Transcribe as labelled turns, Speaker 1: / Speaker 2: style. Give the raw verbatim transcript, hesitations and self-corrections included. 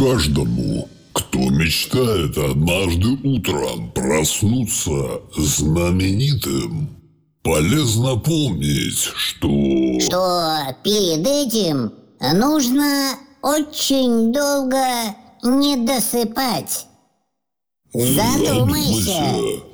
Speaker 1: Каждому, кто мечтает однажды утром проснуться знаменитым, полезно помнить, что...
Speaker 2: Что перед этим нужно очень долго не досыпать. Задумайся.
Speaker 1: Задумайся.